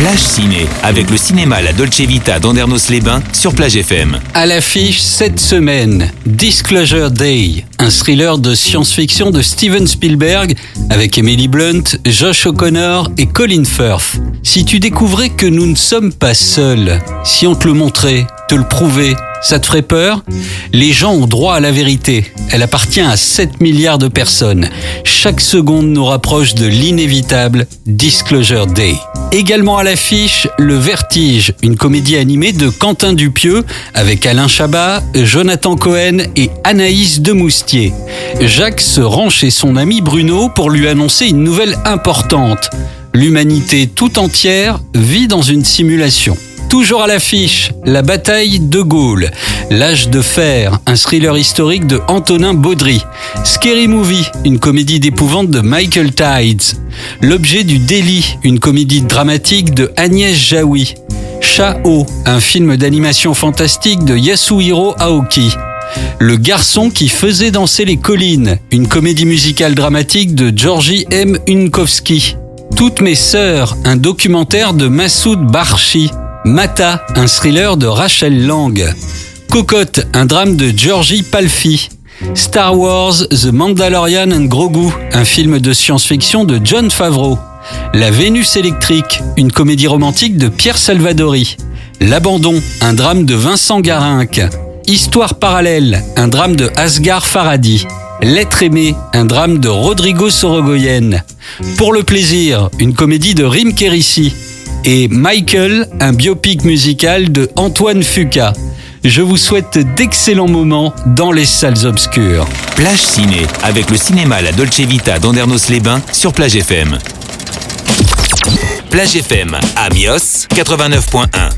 Plage Ciné, avec le cinéma La Dolce Vita d'Andernos-les-Bains sur Plage FM. À l'affiche cette semaine, Disclosure Day, un thriller de science-fiction de Steven Spielberg avec Emily Blunt, Josh O'Connor et Colin Firth. Si tu découvrais que nous ne sommes pas seuls, si on te le montrait, te le prouvait, ça te ferait peur? Les gens ont droit à la vérité. Elle appartient à 7 milliards de personnes. Chaque seconde nous rapproche de l'inévitable Disclosure Day. Également à l'affiche, Le Vertige, une comédie animée de Quentin Dupieux avec Alain Chabat, Jonathan Cohen et Anaïs Demoustier. Jacques se rend chez son ami Bruno pour lui annoncer une nouvelle importante. L'humanité tout entière vit dans une simulation. Toujours à l'affiche, La bataille de Gaulle, L'âge de fer, un thriller historique de Antonin Baudry, Scary Movie, une comédie d'épouvante de Michael Tides, L'objet du délit, une comédie dramatique de Agnès Jaoui, Chao, un film d'animation fantastique de Yasuhiro Aoki, Le garçon qui faisait danser les collines, une comédie musicale dramatique de Georgi M. Unkowski, Toutes mes sœurs, un documentaire de Massoud Barchi, Mata, un thriller de Rachel Lang, Cocotte, un drame de Georgi Palfi, Star Wars, The Mandalorian and Grogu, un film de science-fiction de Jon Favreau, La Vénus électrique, une comédie romantique de Pierre Salvadori, L'abandon, un drame de Vincent Garinck, Histoire parallèle, un drame de Asghar Farhadi, L'être aimé, un drame de Rodrigo Sorogoyen, Pour le plaisir, une comédie de Rim Kérissi, et Michael, un biopic musical de Antoine Fuqua. Je vous souhaite d'excellents moments dans les salles obscures. Plage Ciné, avec le cinéma La Dolce Vita d'Andernos-les-Bains sur Plage FM. Plage FM, Amios 89.1.